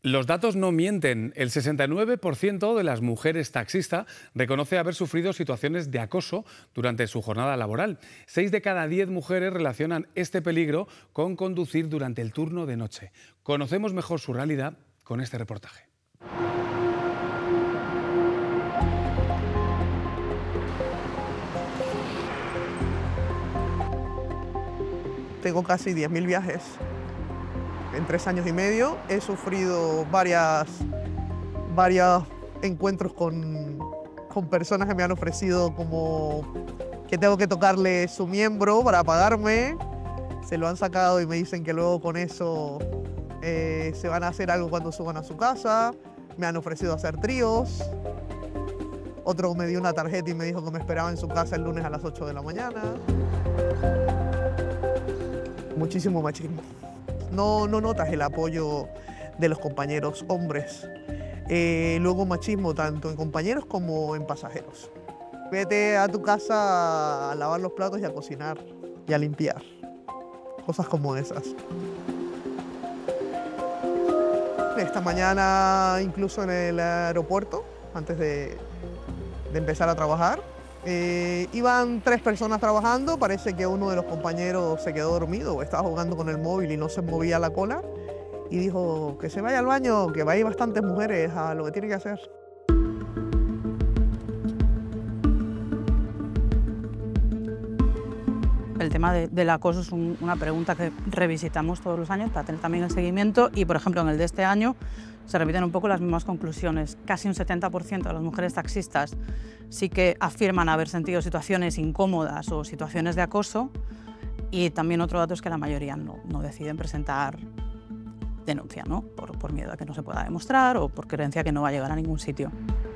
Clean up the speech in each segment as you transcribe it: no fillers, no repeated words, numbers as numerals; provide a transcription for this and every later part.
Los datos no mienten. El 69% de las mujeres taxistas reconoce haber sufrido situaciones de acoso durante su jornada laboral. 6 de cada 10 mujeres relacionan este peligro con conducir durante el turno de noche. Conocemos mejor su realidad con este reportaje. Tengo casi 10.000 viajes. En 3 años y medio he sufrido varios encuentros con personas que me han ofrecido como que tengo que tocarle su miembro para pagarme. Se lo han sacado y me dicen que luego con eso se van a hacer algo cuando suban a su casa. Me han ofrecido hacer tríos. Otro me dio una tarjeta y me dijo que me esperaba en su casa el lunes a las 8 de la mañana. Muchísimo machismo. No notas el apoyo de los compañeros hombres. Luego machismo tanto en compañeros como en pasajeros. Vete a tu casa a lavar los platos y a cocinar y a limpiar. Cosas como esas. Esta mañana, incluso en el aeropuerto, antes de empezar a trabajar, iban 3 personas trabajando. Parece que uno de los compañeros se quedó dormido o estaba jugando con el móvil y no se movía la cola. Y dijo que se vaya al baño, que va a ir bastantes mujeres a lo que tiene que hacer. El tema del acoso es una pregunta que revisitamos todos los años para tener también el seguimiento y, por ejemplo, en el de este año se repiten un poco las mismas conclusiones. Casi un 70% de las mujeres taxistas sí que afirman haber sentido situaciones incómodas o situaciones de acoso, y también otro dato es que la mayoría no deciden presentar denuncia, ¿no? Por miedo a que no se pueda demostrar o por creencia que no va a llegar a ningún sitio.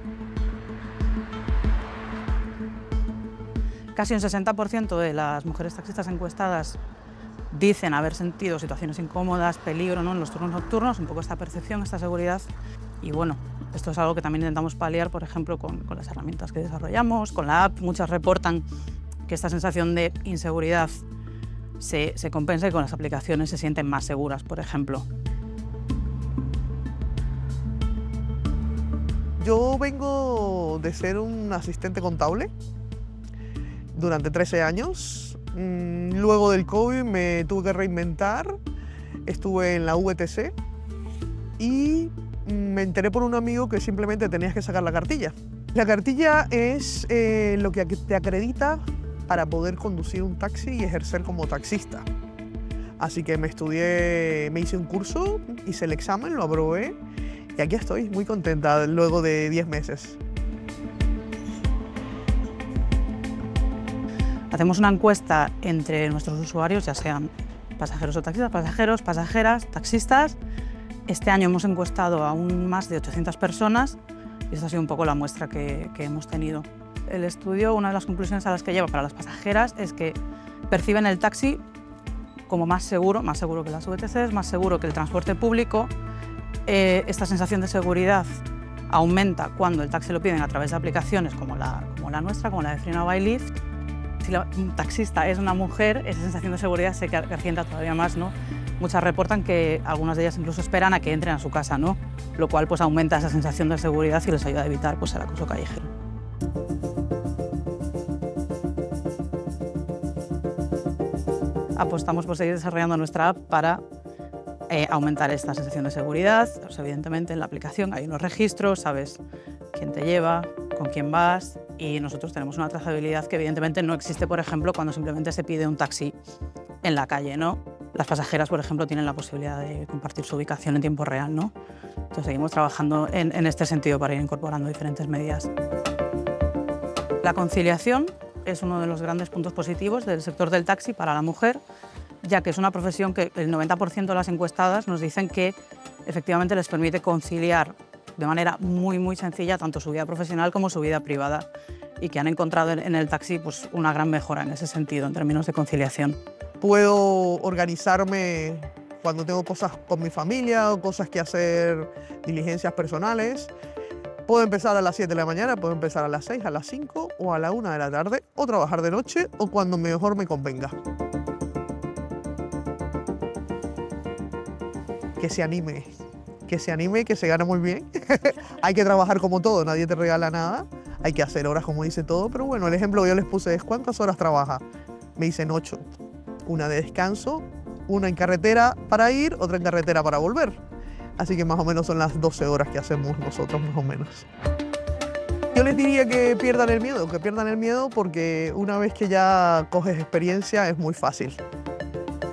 Casi un 60% de las mujeres taxistas encuestadas dicen haber sentido situaciones incómodas, peligro, ¿no?, en los turnos nocturnos, un poco esta percepción, esta seguridad. Y bueno, esto es algo que también intentamos paliar, por ejemplo, con las herramientas que desarrollamos, con la app. Muchas reportan que esta sensación de inseguridad se compensa y con las aplicaciones se sienten más seguras, por ejemplo. Yo vengo de ser un asistente contable durante 13 años. Luego del COVID me tuve que reinventar. Estuve en la VTC y me enteré por un amigo que simplemente tenías que sacar la cartilla. La cartilla es lo que te acredita para poder conducir un taxi y ejercer como taxista. Así que me hice un curso, hice el examen, lo aprobé y aquí estoy, muy contenta luego de 10 meses. Hacemos una encuesta entre nuestros usuarios, ya sean pasajeros o taxistas, pasajeros, pasajeras, taxistas. Este año hemos encuestado a más de 800 personas y esta ha sido un poco la muestra que hemos tenido. El estudio, una de las conclusiones a las que lleva para las pasajeras es que perciben el taxi como más seguro que las VTCs, más seguro que el transporte público. Esta sensación de seguridad aumenta cuando el taxi lo piden a través de aplicaciones como la nuestra, como la de Free Now by Lyft. Si un taxista es una mujer, esa sensación de seguridad se acrecienta todavía más, ¿no? Muchas reportan que algunas de ellas incluso esperan a que entren a su casa, ¿no? Lo cual pues aumenta esa sensación de seguridad y les ayuda a evitar pues el acoso callejero. Apostamos por seguir desarrollando nuestra app para aumentar esta sensación de seguridad. Pues, evidentemente en la aplicación hay unos registros, sabes quién te lleva, con quién vas, y nosotros tenemos una trazabilidad que evidentemente no existe, por ejemplo, cuando simplemente se pide un taxi en la calle, ¿no? Las pasajeras, por ejemplo, tienen la posibilidad de compartir su ubicación en tiempo real, ¿no? Entonces seguimos trabajando en este sentido para ir incorporando diferentes medidas. La conciliación es uno de los grandes puntos positivos del sector del taxi para la mujer, ya que es una profesión que el 90% de las encuestadas nos dicen que efectivamente les permite conciliar de manera muy sencilla tanto su vida profesional como su vida privada, y que han encontrado en el taxi pues, una gran mejora en ese sentido, en términos de conciliación. Puedo organizarme cuando tengo cosas con mi familia o cosas que hacer, diligencias personales. Puedo empezar a las 7 de la mañana, puedo empezar a las 6, a las 5 o a la 1 de la tarde, o trabajar de noche o cuando mejor me convenga. Que se anime, que se anime, que se gana muy bien. Hay que trabajar como todo, nadie te regala nada. Hay que hacer horas como dice todo, pero bueno, el ejemplo que yo les puse es ¿cuántas horas trabaja? Me dicen 8. Una de descanso, una en carretera para ir, otra en carretera para volver. Así que más o menos son las 12 horas que hacemos nosotros, más o menos. Yo les diría que pierdan el miedo porque una vez que ya coges experiencia es muy fácil.